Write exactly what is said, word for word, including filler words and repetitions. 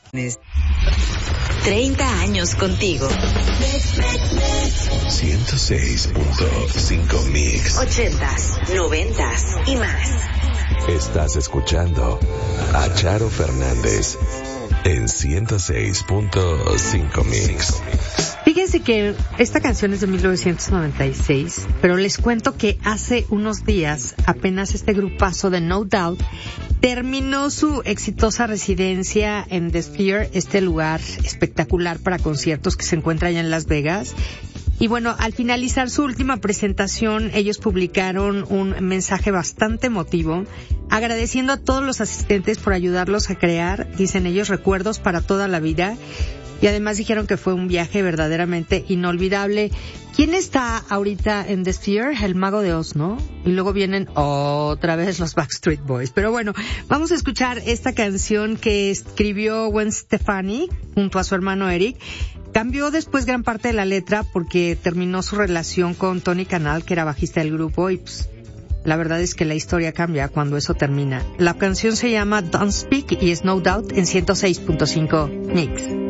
treinta años contigo. ciento seis punto cinco Mix. ochentas, noventas y más. Estás escuchando a Charo Fernández en ciento seis punto cinco Mix. Fíjense que esta canción es de mil novecientos noventa y seis, pero les cuento que hace unos días apenas este grupazo de No Doubt terminó su exitosa residencia en The Sphere, este lugar espectacular para conciertos que se encuentra allá en Las Vegas. Y bueno, al finalizar su última presentación, ellos publicaron un mensaje bastante emotivo, agradeciendo a todos los asistentes por ayudarlos a crear, dicen ellos, recuerdos para toda la vida. Y además dijeron que fue un viaje verdaderamente inolvidable. ¿Quién está ahorita en The Sphere? El Mago de Oz, ¿no? Y luego vienen otra vez los Backstreet Boys. Pero bueno, vamos a escuchar esta canción que escribió Gwen Stefani junto a su hermano Eric. Cambió después gran parte de la letra porque terminó su relación con Tony Canal, que era bajista del grupo, y pues la verdad es que la historia cambia cuando eso termina. La canción se llama Don't Speak y es No Doubt en ciento seis punto cinco Mix.